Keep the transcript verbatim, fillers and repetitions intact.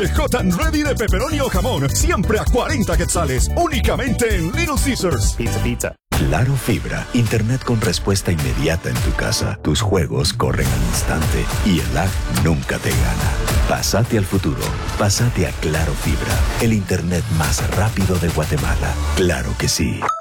Hot and Ready de pepperoni o jamón, siempre a cuarenta quetzales, únicamente en Little Caesars. Pizza, pizza. Claro Fibra, internet con respuesta inmediata en tu casa. Tus juegos corren al instante y el lag nunca te gana. Pásate al futuro, pásate a Claro Fibra, el internet más rápido de Guatemala. Claro que sí.